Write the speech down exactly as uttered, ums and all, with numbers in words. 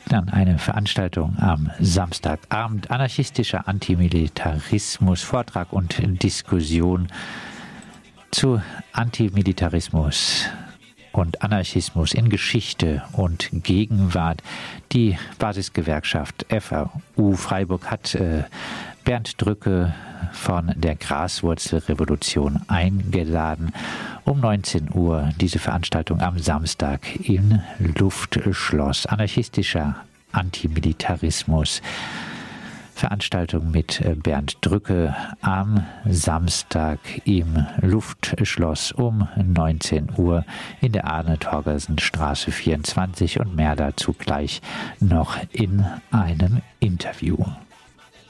Dann eine Veranstaltung am Samstagabend, anarchistischer Antimilitarismus, Vortrag und Diskussion zu Antimilitarismus und Anarchismus in Geschichte und Gegenwart. Die Basisgewerkschaft F A U Freiburg hat äh, Bernd Drücke von der Graswurzelrevolution eingeladen. Um neunzehn Uhr diese Veranstaltung am Samstag im Luftschloss. Anarchistischer Antimilitarismus. Veranstaltung mit Bernd Drücke am Samstag im Luftschloss um neunzehn Uhr in der Arne-Torgersen-Straße vierundzwanzig und mehr dazu gleich noch in einem Interview.